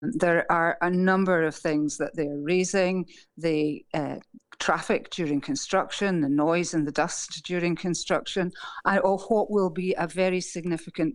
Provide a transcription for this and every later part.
There are a number of things that they're raising. The traffic during construction, the noise and the dust during construction, or what will be a very significant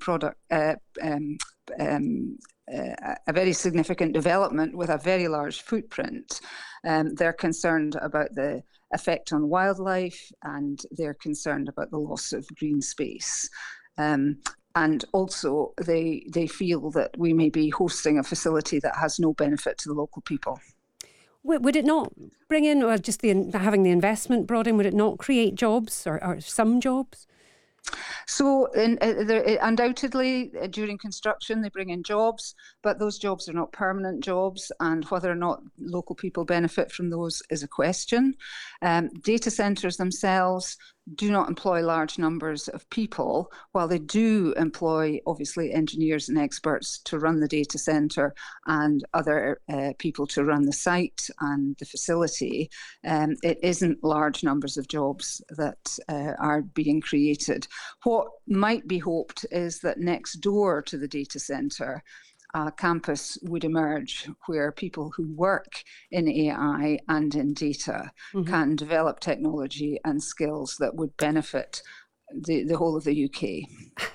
a very significant development with a very large footprint. They're concerned about the effect on wildlife, and they're concerned about the loss of green space. And also, they feel that we may be hosting a facility that has no benefit to the local people. Would it not bring in, or just having the investment brought in, would it not create jobs or some jobs? So undoubtedly, during construction, they bring in jobs, but those jobs are not permanent jobs, and whether or not local people benefit from those is a question. Data centres themselves do not employ large numbers of people, while they do employ, obviously, engineers and experts to run the data centre and other people to run the site and the facility. It isn't large numbers of jobs that are being created. What might be hoped is that next door to the data centre, a campus would emerge where people who work in AI and in data can develop technology and skills that would benefit the whole of the UK.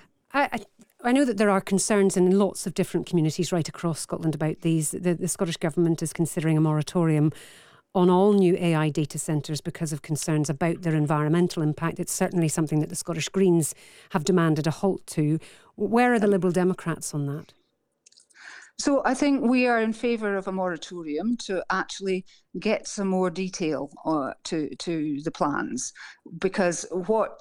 I know that there are concerns in lots of different communities right across Scotland about these. The Scottish Government is considering a moratorium on all new AI data centres because of concerns about their environmental impact. It's certainly something that the Scottish Greens have demanded a halt to. Where are the Liberal Democrats on that? So I think we are in favour of a moratorium to actually get some more detail to the plans, because what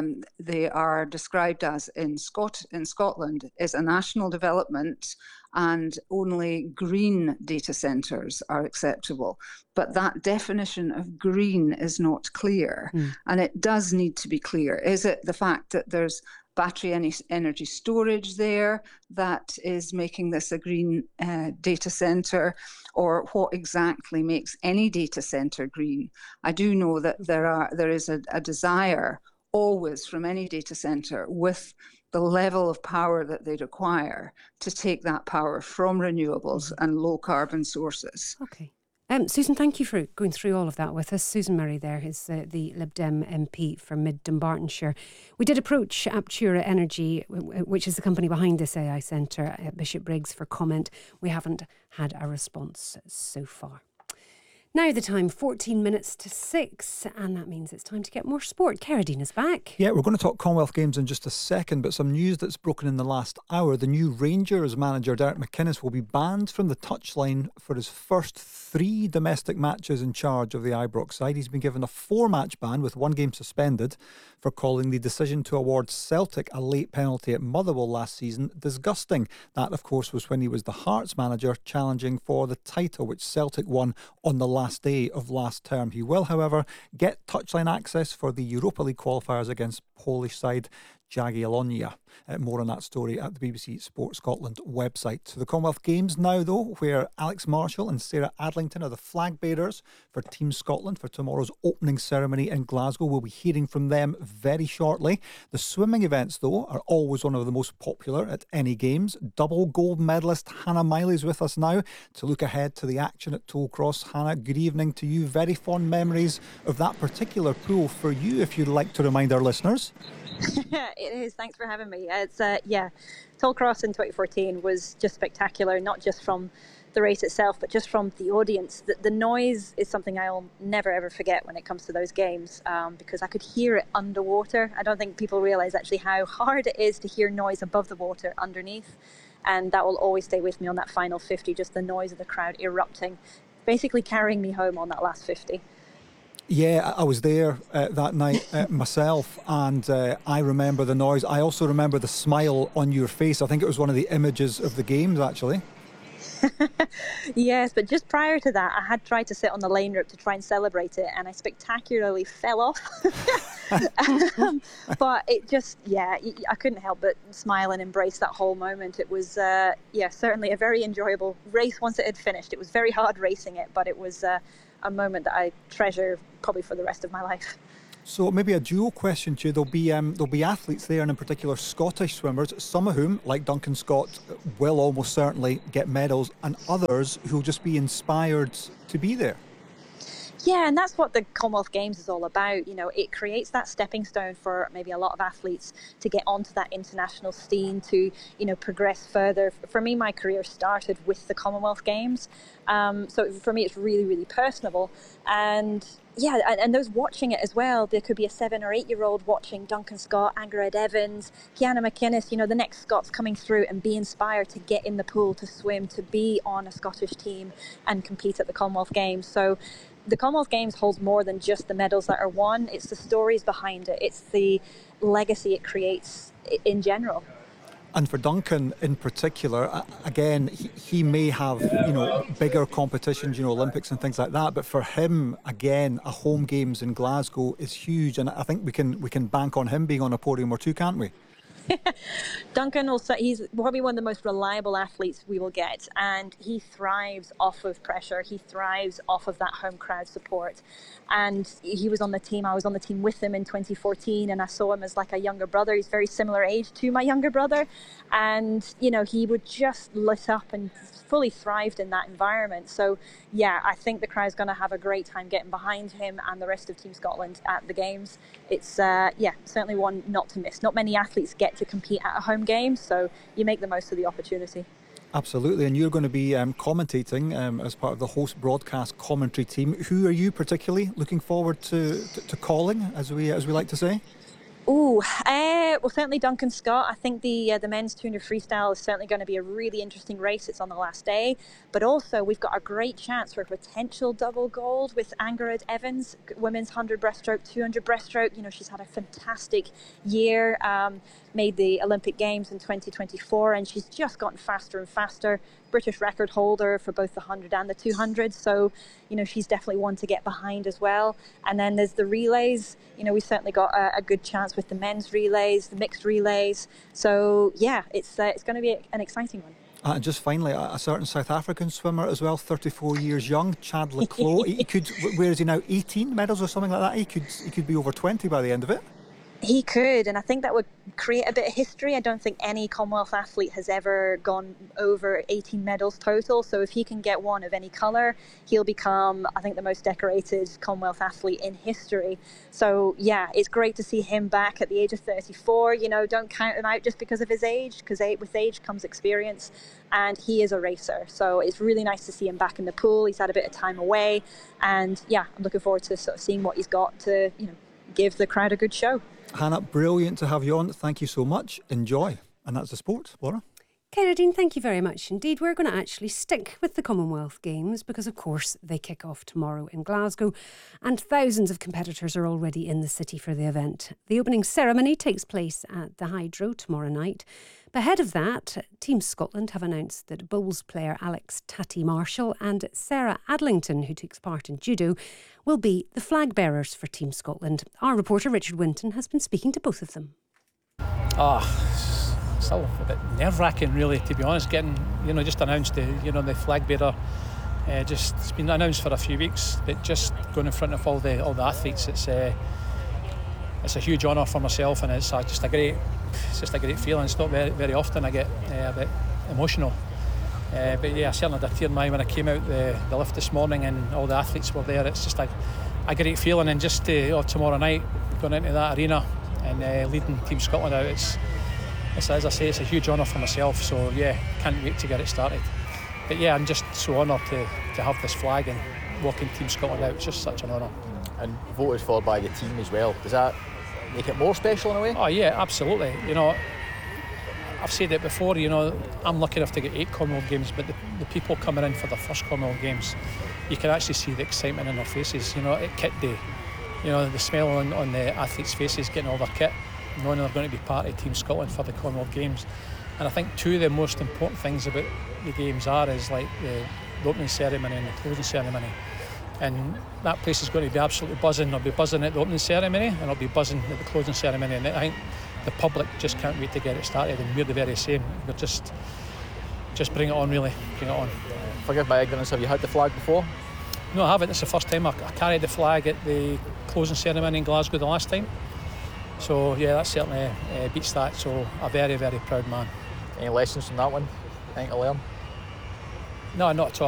they are described as in Scotland is a national development, and only green data centres are acceptable. But that definition of green is not clear, and it does need to be clear. Is it the fact that there's battery energy storage there that is making this a green data centre, or what exactly makes any data centre green? I do know that there is a desire always from any data centre, with the level of power that they require, to take that power from renewables and low carbon sources. Okay. Susan, thank you for going through all of that with us. Susan Murray there is the Lib Dem MP for Mid Dumbartonshire. We did approach Aptura Energy, which is the company behind this AI centre, at Bishopbriggs, for comment. We haven't had a response so far. Now the time, 14 minutes to 6, and that means it's time to get more sport. Carradine is back. Yeah, we're going to talk Commonwealth Games in just a second, but some news that's broken in the last hour. The new Rangers manager, Derek McInnes, will be banned from the touchline for his first 3 domestic matches in charge of the Ibrox side. He's been given a 4-match ban with 1 game suspended for calling the decision to award Celtic a late penalty at Motherwell last season disgusting. That, of course, was when he was the Hearts manager challenging for the title, which Celtic won on the last day of last term. He will, however, get touchline access for the Europa League qualifiers against Polish side Jagiellonia. More on that story at the BBC Sport Scotland website. So the Commonwealth Games now, though, where Alex Marshall and Sarah Adlington are the flag bearers for Team Scotland for tomorrow's opening ceremony in Glasgow. We'll be hearing from them very shortly. The swimming events, though, are always one of the most popular at any Games. Double gold medalist Hannah Miley is with us now to look ahead to the action at Tollcross. Hannah, good evening to you. Very fond memories of that particular pool for you, if you'd like to remind our listeners. It is. Thanks for having me. It's Tollcross in 2014 was just spectacular, not just from the race itself, but just from the audience. The noise is something I'll never ever forget when it comes to those games, because I could hear it underwater. I don't think people realise actually how hard it is to hear noise above the water underneath, and that will always stay with me on that final 50, just the noise of the crowd erupting, basically carrying me home on that last 50. Yeah, I was there that night myself, and I remember the noise. I also remember the smile on your face. I think it was one of the images of the Games, actually. Yes, but just prior to that, I had tried to sit on the lane rope to try and celebrate it, and I spectacularly fell off. But it just, I couldn't help but smile and embrace that whole moment. It was, certainly a very enjoyable race once it had finished. It was very hard racing it, but it was a moment that I treasure probably for the rest of my life. So maybe a dual question to you. There'll be athletes there, and in particular Scottish swimmers, some of whom, like Duncan Scott, will almost certainly get medals, and others who'll just be inspired to be there. Yeah, and that's what the Commonwealth Games is all about. You know, it creates that stepping stone for maybe a lot of athletes to get onto that international scene, to, you know, progress further. For me, my career started with the Commonwealth Games. So for me, it's really, really personable. And yeah, and those watching it as well, there could be a 7 or 8 year old watching Duncan Scott, Angered Evans, Kiana McInnes, you know, the next Scots coming through, and be inspired to get in the pool, to swim, to be on a Scottish team and compete at the Commonwealth Games. So the Commonwealth Games holds more than just the medals that are won. It's the stories behind it. It's the legacy it creates in general. And for Duncan in particular, again, he may have, you know, bigger competitions, you know, Olympics and things like that. But for him, again, a home games in Glasgow is huge, and I think we can bank on him being on a podium or two, can't we? Duncan also, he's probably one of the most reliable athletes we will get, and he thrives off of pressure. He thrives off of that home crowd support. And he was on the team, I was on the team with him in 2014, and I saw him as like a younger brother. He's very similar age to my younger brother. And, you know, he would just lit up and fully thrived in that environment. So yeah, I think the crowd's going to have a great time getting behind him and the rest of Team Scotland at the Games. It's certainly one not to miss. Not many athletes get to compete at a home game, so you make the most of the opportunity. Absolutely, and you're going to be commentating as part of the host broadcast commentary team. Who are you particularly looking forward to calling, as we like to say? Well, certainly Duncan Scott. I think the men's 200 freestyle is certainly going to be a really interesting race. It's on the last day. But also, we've got a great chance for a potential double gold with Angered Evans, women's 100 breaststroke, 200 breaststroke. You know, she's had a fantastic year, made the Olympic Games in 2024, and she's just gotten faster and faster. British record holder for both the 100 and the 200. So, you know, she's definitely one to get behind as well. And then there's the relays. You know, we've certainly got a good chance with the men's relays, the mixed relays. So, yeah, it's going to be an exciting one. And just finally, a certain South African swimmer as well, 34 years young, Chad le Clos. He could, where is he now, 18 medals or something like that? He could be over 20 by the end of it. He could, and I think that would create a bit of history. I don't think any Commonwealth athlete has ever gone over 18 medals total. So if he can get one of any colour, he'll become, I think, the most decorated Commonwealth athlete in history. So yeah, it's great to see him back at the age of 34. You know, don't count him out just because of his age, because with age comes experience, and he is a racer. So it's really nice to see him back in the pool. He's had a bit of time away, and yeah, I'm looking forward to sort of seeing what he's got to, you know, give the crowd a good show. Hannah, brilliant to have you on. Thank you so much. Enjoy. And that's the sport. Laura? Kennedy, thank you very much indeed. We're going to actually stick with the Commonwealth Games because, of course, they kick off tomorrow in Glasgow and thousands of competitors are already in the city for the event. The opening ceremony takes place at the Hydro tomorrow night. But ahead of that, Team Scotland have announced that bowls player Alex Tatty Marshall and Sarah Adlington, who takes part in judo, will be the flag bearers for Team Scotland. Our reporter Richard Winton has been speaking to both of them. Still a bit nerve-wracking, really, to be honest. Getting, just announced the flag bearer. It's been announced for a few weeks, but just going in front of all the athletes, it's a huge honour for myself, and it's just a great feeling. It's not very, very often I get a bit emotional. But yeah, I certainly had a tear in my eye when I came out the lift this morning and all the athletes were there. It's just a great feeling, and just tomorrow night going into that arena and leading Team Scotland out, it's as I say, it's a huge honour for myself. So yeah, can't wait to get it started. But yeah, I'm just so honoured to have this flag and walking Team Scotland out. It's just such an honour. And voted for by the team as well. Does that make it more special in a way? Oh yeah, absolutely. I've said it before, I'm lucky enough to get 8 Commonwealth Games, but the people coming in for the first Commonwealth Games, you can actually see the excitement in their faces, at kit day. The smile on the athletes' faces, getting all their kit, knowing they're going to be part of Team Scotland for the Commonwealth Games. And I think two of the most important things about the Games is like the opening ceremony and the closing ceremony. And that place is going to be absolutely buzzing. It'll be buzzing at the opening ceremony and it'll be buzzing at the closing ceremony. And I think the public just can't wait to get it started, and we're the very same. We're just bring it on, really. Bring it on. Forgive my ignorance, have you had the flag before? No, I haven't. It's the first time I carried the flag at the closing ceremony in Glasgow the last time. So yeah, that certainly beats that. So a very, very proud man. Any lessons from that one? Anything to learn? No, not at all.